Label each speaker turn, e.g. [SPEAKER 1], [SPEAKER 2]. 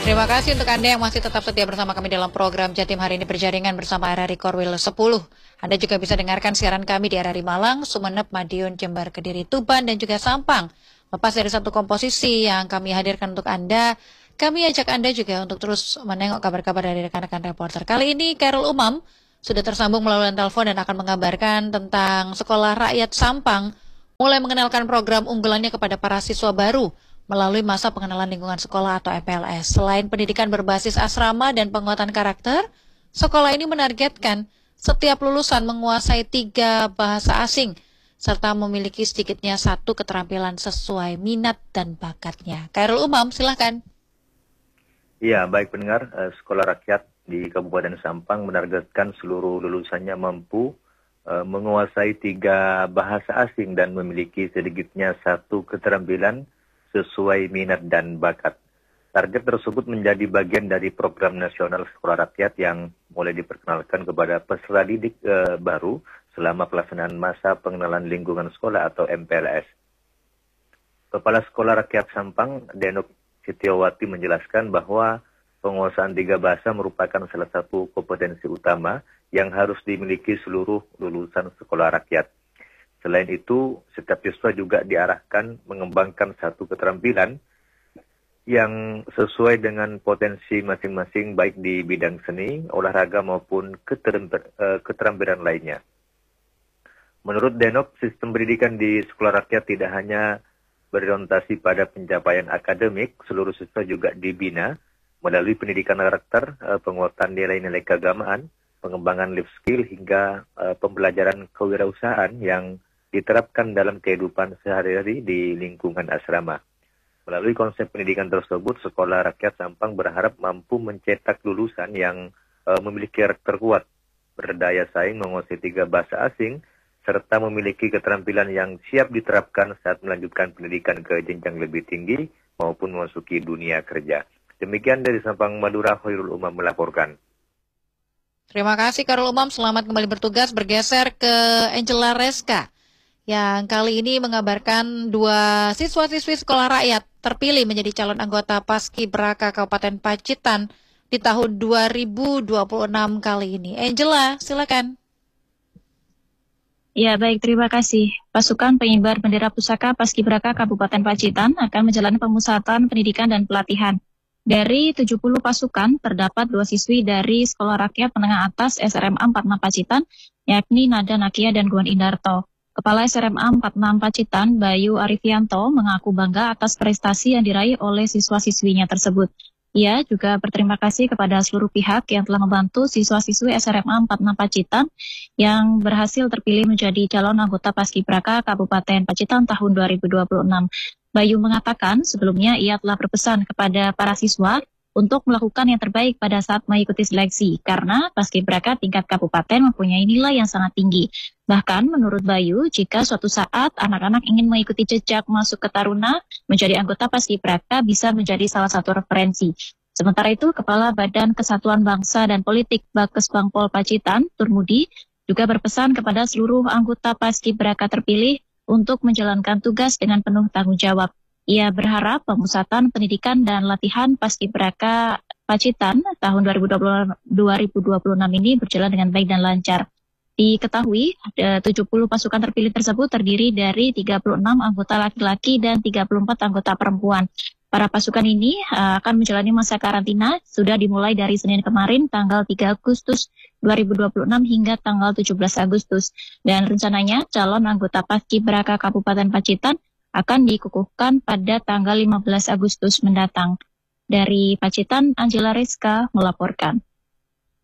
[SPEAKER 1] Terima kasih untuk Anda yang masih tetap setia bersama kami dalam program Jatim hari ini berjaringan bersama RRI Korwil 10. Anda juga bisa dengarkan siaran kami di RRI Malang, Sumeneb, Madiun, Jember, Kediri, Tuban, dan juga Sampang. Lepas dari satu komposisi yang kami hadirkan untuk Anda, kami ajak Anda juga untuk terus menengok kabar-kabar dari rekan-rekan reporter. Kali ini Khairul Umam sudah tersambung melalui telepon dan akan mengabarkan tentang Sekolah Rakyat Sampang mulai mengenalkan program unggulannya kepada para siswa baru melalui masa pengenalan lingkungan sekolah atau MPLS. Selain pendidikan berbasis asrama dan penguatan karakter, sekolah ini menargetkan setiap lulusan menguasai 3 bahasa asing, serta memiliki sedikitnya 1 keterampilan sesuai minat dan bakatnya. Khairul Umam, silahkan.
[SPEAKER 2] Ya, baik pendengar, Sekolah Rakyat di Kabupaten Sampang menargetkan seluruh lulusannya mampu menguasai 3 bahasa asing dan memiliki sedikitnya 1 keterampilan sesuai minat dan bakat. Target tersebut menjadi bagian dari program nasional Sekolah Rakyat yang mulai diperkenalkan kepada peserta didik baru selama pelaksanaan masa pengenalan lingkungan sekolah atau MPLS. Kepala Sekolah Rakyat Sampang, Denok Setiawati menjelaskan bahwa penguasaan 3 bahasa merupakan salah satu kompetensi utama yang harus dimiliki seluruh lulusan sekolah rakyat. Selain itu, setiap siswa juga diarahkan mengembangkan 1 keterampilan yang sesuai dengan potensi masing-masing baik di bidang seni, olahraga maupun keterampilan lainnya. Menurut Denok, sistem pendidikan di sekolah rakyat tidak hanya berorientasi pada pencapaian akademik, seluruh siswa juga dibina melalui pendidikan karakter, penguatan nilai-nilai keagamaan, pengembangan life skill hingga pembelajaran kewirausahaan yang diterapkan dalam kehidupan sehari-hari di lingkungan asrama. Melalui konsep pendidikan tersebut, Sekolah Rakyat Sampang berharap mampu mencetak lulusan yang memiliki karakter kuat, berdaya saing, menguasai 3 bahasa asing, serta memiliki keterampilan yang siap diterapkan saat melanjutkan pendidikan ke jenjang lebih tinggi maupun memasuki dunia kerja. Demikian dari Sampang, Madura, Khairul Umam melaporkan.
[SPEAKER 1] Terima kasih Khairul Umam, selamat kembali bertugas. Bergeser ke Angela Reska yang kali ini mengabarkan 2 siswa-siswi sekolah rakyat terpilih menjadi calon anggota Paskibraka Kabupaten Pacitan di tahun 2026 kali ini. Angela, silakan.
[SPEAKER 3] Ya, baik, terima kasih. Pasukan pengibar bendera pusaka Paskibraka Kabupaten Pacitan akan menjalani pemusatan pendidikan dan pelatihan. Dari 70 pasukan, terdapat 2 siswi dari Sekolah Rakyat Menengah Atas SRMA 46 Pacitan, yakni Nada Nakia dan Guan Indarto. Kepala SRMA 46 Pacitan, Bayu Arifianto, mengaku bangga atas prestasi yang diraih oleh siswa-siswinya tersebut. Ia juga berterima kasih kepada seluruh pihak yang telah membantu siswa-siswi SRMA 46 Pacitan yang berhasil terpilih menjadi calon anggota Paskibraka Kabupaten Pacitan tahun 2026. Bayu mengatakan sebelumnya ia telah berpesan kepada para siswa untuk melakukan yang terbaik pada saat mengikuti seleksi, karena Paskibraka tingkat kabupaten mempunyai nilai yang sangat tinggi. Bahkan menurut Bayu, jika suatu saat anak-anak ingin mengikuti jejak masuk ke Taruna, menjadi anggota Paskibraka bisa menjadi salah satu referensi. Sementara itu, Kepala Badan Kesatuan Bangsa dan Politik Bakes Bangpol Pacitan, Turmudi, juga berpesan kepada seluruh anggota Paskibraka terpilih untuk menjalankan tugas dengan penuh tanggung jawab. Ia berharap pemusatan pendidikan dan latihan Paskibraka Pacitan tahun 2026 ini berjalan dengan baik dan lancar. Diketahui 70 pasukan terpilih tersebut terdiri dari 36 anggota laki-laki dan 34 anggota perempuan. Para pasukan ini akan menjalani masa karantina sudah dimulai dari Senin kemarin tanggal 3 Agustus 2026 hingga tanggal 17 Agustus. Dan rencananya calon anggota Paskibraka Kabupaten Pacitan akan dikukuhkan pada tanggal 15 Agustus mendatang. Dari Pacitan, Angela Reska melaporkan.